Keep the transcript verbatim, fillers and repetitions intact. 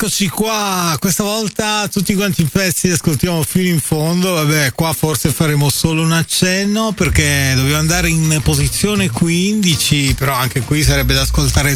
eccoci qua, questa volta tutti quanti i pezzi li ascoltiamo fino in fondo. Vabbè, qua forse faremo solo un accenno perché dobbiamo andare in posizione quindici, però anche qui sarebbe da ascoltare